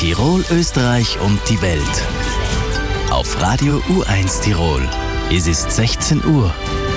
Tirol, Österreich und die Welt. Auf Radio U1 Tirol. Es ist 16 Uhr.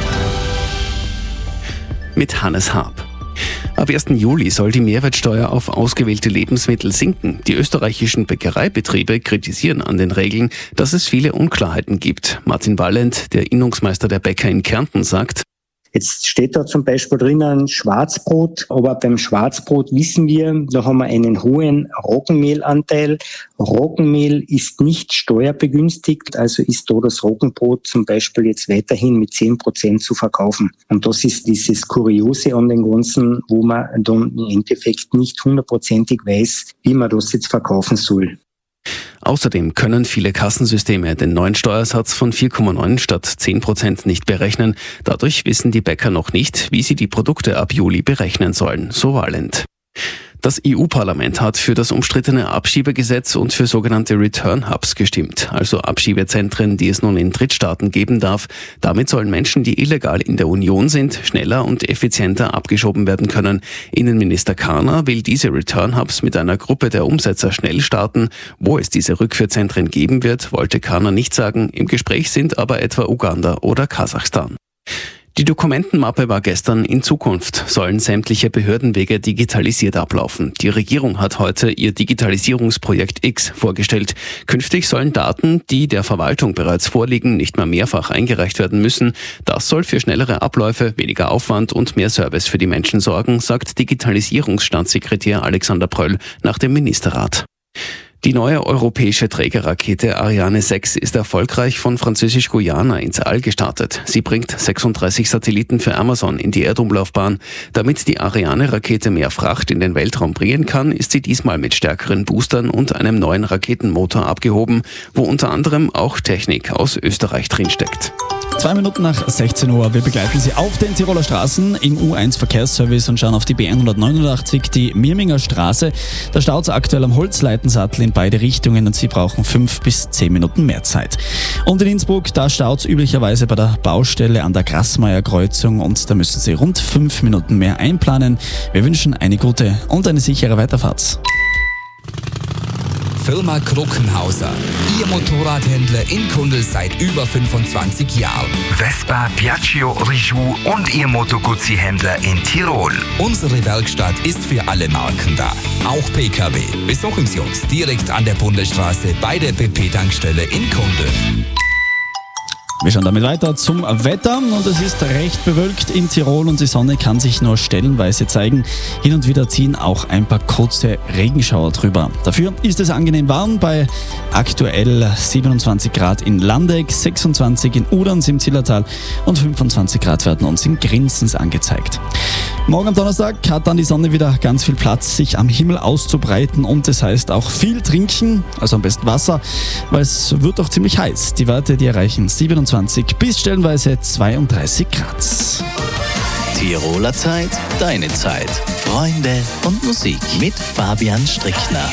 Mit Hannes Haab. Ab 1. Juli soll die Mehrwertsteuer auf ausgewählte Lebensmittel sinken. Die österreichischen Bäckereibetriebe kritisieren an den Regeln, dass es viele Unklarheiten gibt. Martin Wallend, der Innungsmeister der Bäcker in Kärnten, sagt: Jetzt steht da zum Beispiel drinnen Schwarzbrot, aber beim Schwarzbrot wissen wir, da haben wir einen hohen Roggenmehlanteil. Roggenmehl ist nicht steuerbegünstigt, also ist da das Roggenbrot zum Beispiel jetzt weiterhin mit 10% zu verkaufen. Und das ist dieses Kuriose an den Ganzen, wo man dann im Endeffekt nicht 100%ig weiß, wie man das jetzt verkaufen soll. Außerdem können viele Kassensysteme den neuen Steuersatz von 4,9 statt 10% nicht berechnen. Dadurch wissen die Bäcker noch nicht, wie sie die Produkte ab Juli berechnen sollen, so Wallend. Das EU-Parlament hat für das umstrittene Abschiebegesetz und für sogenannte Return Hubs gestimmt, also Abschiebezentren, die es nun in Drittstaaten geben darf. Damit sollen Menschen, die illegal in der Union sind, schneller und effizienter abgeschoben werden können. Innenminister Karner will diese Return Hubs mit einer Gruppe der Umsetzer schnell starten. Wo es diese Rückführzentren geben wird, wollte Karner nicht sagen. Im Gespräch sind aber etwa Uganda oder Kasachstan. Die Dokumentenmappe war gestern. In Zukunft sollen sämtliche Behördenwege digitalisiert ablaufen. Die Regierung hat heute ihr Digitalisierungsprojekt X vorgestellt. Künftig sollen Daten, die der Verwaltung bereits vorliegen, nicht mehr mehrfach eingereicht werden müssen. Das soll für schnellere Abläufe, weniger Aufwand und mehr Service für die Menschen sorgen, sagt Digitalisierungsstaatssekretär Alexander Pröll nach dem Ministerrat. Die neue europäische Trägerrakete Ariane 6 ist erfolgreich von Französisch-Guyana ins All gestartet. Sie bringt 36 Satelliten für Amazon in die Erdumlaufbahn. Damit die Ariane-Rakete mehr Fracht in den Weltraum bringen kann, ist sie diesmal mit stärkeren Boostern und einem neuen Raketenmotor abgehoben, wo unter anderem auch Technik aus Österreich drinsteckt. 2 Minuten nach 16 Uhr. Wir begleiten Sie auf den Tiroler Straßen im U1 Verkehrsservice und schauen auf die B189, die Mirminger Straße. Da staut es aktuell am Holzleitensattel in beide Richtungen und Sie brauchen 5 bis 10 Minuten mehr Zeit. Und in Innsbruck, da staut es üblicherweise bei der Baustelle an der Grassmeier-Kreuzung und da müssen Sie rund 5 Minuten mehr einplanen. Wir wünschen eine gute und eine sichere Weiterfahrt. Firma Kruckenhauser. Ihr Motorradhändler in Kundl seit über 25 Jahren. Vespa, Piaggio, Rijou und Ihr Moto Guzzi-Händler in Tirol. Unsere Werkstatt ist für alle Marken da. Auch PKW. Besuchen Sie uns direkt an der Bundesstraße bei der BP-Tankstelle in Kundl. Wir schauen damit weiter zum Wetter und es ist recht bewölkt in Tirol und die Sonne kann sich nur stellenweise zeigen. Hin und wieder ziehen auch ein paar kurze Regenschauer drüber. Dafür ist es angenehm warm bei aktuell 27 Grad in Landeck, 26 in Uderns im Zillertal und 25 Grad werden uns in Grinzens angezeigt. Morgen am Donnerstag hat dann die Sonne wieder ganz viel Platz, sich am Himmel auszubreiten und das heißt auch viel trinken, also am besten Wasser, weil es wird auch ziemlich heiß. Die Werte, die erreichen 27 bis stellenweise 32 Grad. Tiroler Zeit, deine Zeit. Freunde und Musik mit Fabian Strickner.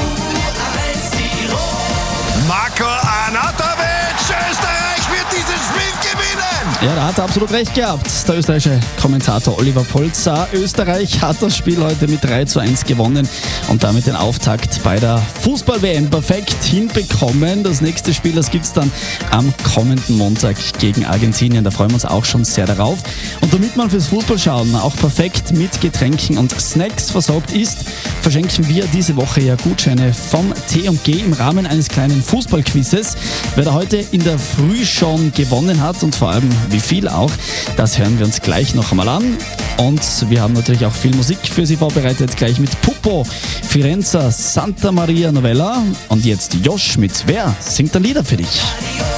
Marko Arnautovic, Österreich wird dieses Spiel gewinnen! Ja, da hat er absolut recht gehabt. Der österreichische Kommentator Oliver Polzer. Österreich hat das Spiel heute mit 3:1 gewonnen und damit den Auftakt bei der Fußball-WM perfekt hinbekommen. Das nächste Spiel, das gibt's dann am kommenden Montag gegen Argentinien. Da freuen wir uns auch schon sehr darauf. Und damit man fürs Fußballschauen auch perfekt mit Getränken und Snacks versorgt ist, verschenken wir diese Woche ja Gutscheine vom T&G im Rahmen eines kleinen Fußballquizzes. Wer da heute in der Früh schon gewonnen hat und vor allem wie viel auch, das hören wir uns gleich noch einmal an. Und wir haben natürlich auch viel Musik für Sie vorbereitet, gleich mit Pupo, Firenze, Santa Maria Novella und jetzt Josh mit Wer singt ein Lieder für dich?